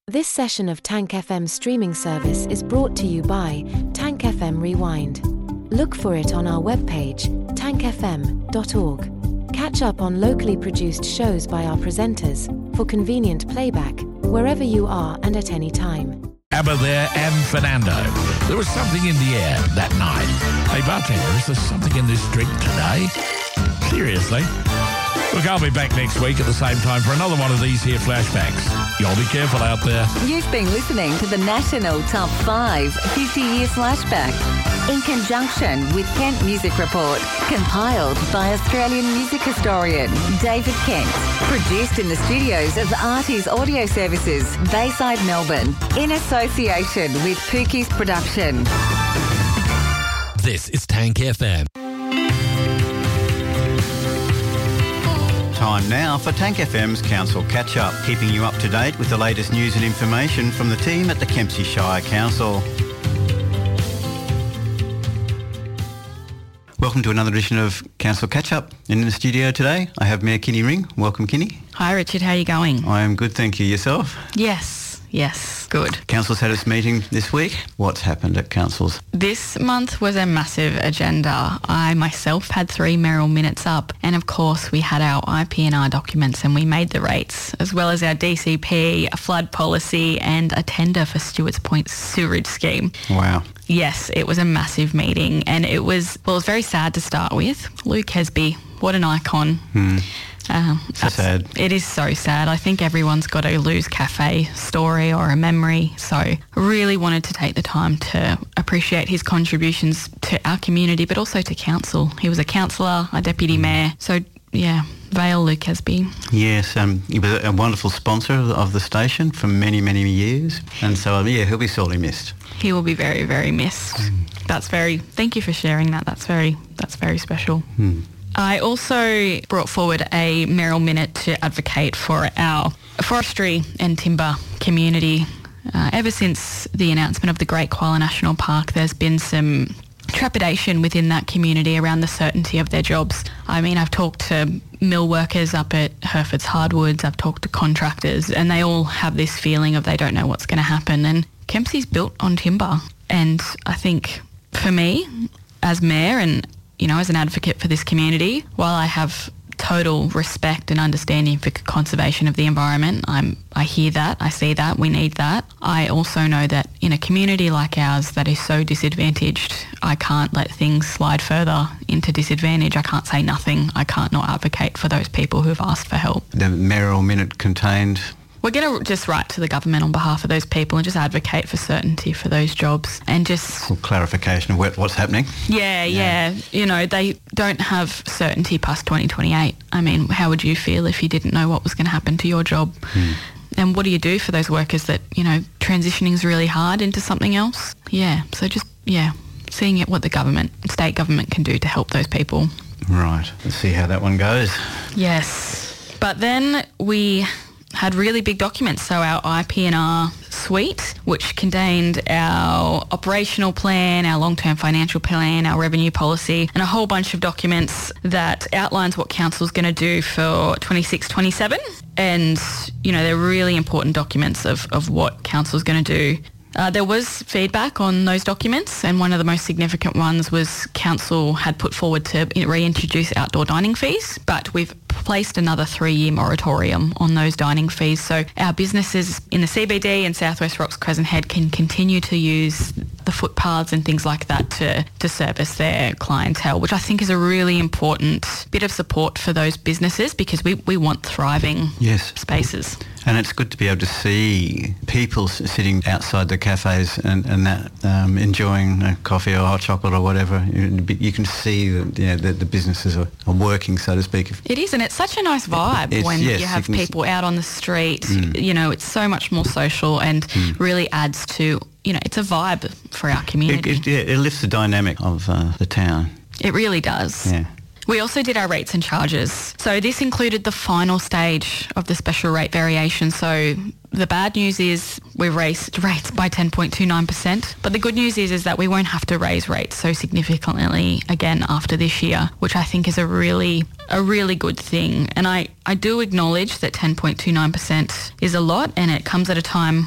This session of Tank FM streaming service is brought to you by Tank FM Rewind. Look for it on our webpage, tankfm.org. Catch up on locally produced shows by our presenters, for convenient playback, wherever you are and at any time. ABBA there and Fernando. There was something in the air that night. Hey bartender, is there something in this drink today? Seriously? Look, I'll be back next week at the same time for another one of these here flashbacks. Y'all be careful out there. You've been listening to the National Top 5 50-Year Flashback in conjunction with Kent Music Report, compiled by Australian music historian David Kent. Produced in the studios of Artie's Audio Services, Bayside, Melbourne, in association with Pookie's Production. This is Tank FM. Time now for Tank FM's Council Catch-Up, keeping you up to date with the latest news and information from the team at the Kempsey Shire Council. Welcome to another edition of Council Catch-Up. In the studio today, I have Mayor Kinny Ring. Welcome, Kinny. Hi, Richard. How are you going? I am good, thank you. Yourself? Yes, good. Council's had its meeting this week. What's happened at Council's? This month was a massive agenda. I myself had 3 mayoral minutes up, and of course we had our IPNR documents and we made the rates, as well as our DCP, a flood policy and a tender for Stewart's Point sewerage scheme. Wow. Yes, it was a massive meeting, and it was very sad to start with. Lou Kesby, what an icon. So sad. It is so sad. I think everyone's got a Lou's Cafe story or a memory. So I really wanted to take the time to appreciate his contributions to our community, but also to council. He was a councillor, a deputy mayor. So, yeah, Vale Lou Kesby. Yes, he was a wonderful sponsor of the station for many, many years. And so, he'll be sorely missed. He will be very, very missed. Thank you for sharing that. That's very special. I also brought forward a mayoral minute to advocate for our forestry and timber community. Ever since the announcement of the Great Koala National Park, there's been some trepidation within that community around the certainty of their jobs. I mean, I've talked to mill workers up at Hereford's Hardwoods, I've talked to contractors, and they all have this feeling of they don't know what's going to happen. And Kempsey's built on timber. And I think for me, as mayor and as an advocate for this community, while I have total respect and understanding for conservation of the environment, I hear that, I see that, we need that. I also know that in a community like ours that is so disadvantaged, I can't let things slide further into disadvantage. I can't say nothing. I can't not advocate for those people who have asked for help. The mayoral minute contained... We're going to just write to the government on behalf of those people and just advocate for certainty for those jobs and just... clarification of what's happening. Yeah. They don't have certainty past 2028. I mean, how would you feel if you didn't know what was going to happen to your job? And what do you do for those workers that, transitioning is really hard into something else? Yeah, so just, seeing what the state government can do to help those people. Right. Let's see how that one goes. Yes. But then we had really big documents. So our IPNR suite, which contained our operational plan, our long-term financial plan, our revenue policy, and a whole bunch of documents that outlines what council's going to do for 26-27. And, they're really important documents of what council's going to do. There was feedback on those documents, and one of the most significant ones was council had put forward to reintroduce outdoor dining fees, but we've placed another 3-year moratorium on those dining fees. So our businesses in the CBD and Southwest Rocks Crescent Head can continue to use the footpaths and things like that to service their clientele, which I think is a really important bit of support for those businesses because we want thriving spaces. And it's good to be able to see people sitting outside the cafes and that enjoying a coffee or hot chocolate or whatever. You can see that the businesses are working, so to speak. It is, and it's such a nice vibe when you have people out on the street. It's so much more social and really adds to, it's a vibe for our community. It lifts the dynamic of the town. It really does. Yeah. We also did our rates and charges. So this included the final stage of the special rate variation. So the bad news is we've raised rates by 10.29%. But the good news is that we won't have to raise rates so significantly again after this year, which I think is a really good thing. And I do acknowledge that 10.29% is a lot, and it comes at a time